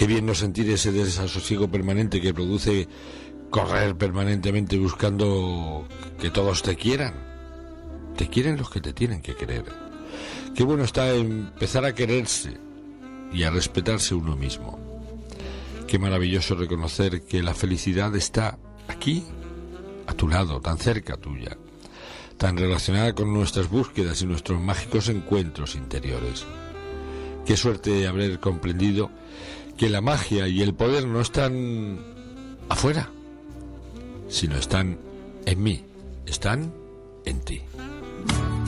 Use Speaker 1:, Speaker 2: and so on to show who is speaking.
Speaker 1: Qué bien no sentir ese desasosiego permanente que produce correr permanentemente buscando que todos te quieran. Te quieren los que te tienen que querer. Qué bueno está empezar a quererse y a respetarse uno mismo. Qué maravilloso reconocer que la felicidad está aquí, a tu lado, tan cerca tuya, tan relacionada con nuestras búsquedas y nuestros mágicos encuentros interiores. Qué suerte haber comprendido que la magia y el poder no están afuera, sino están en mí, están en ti.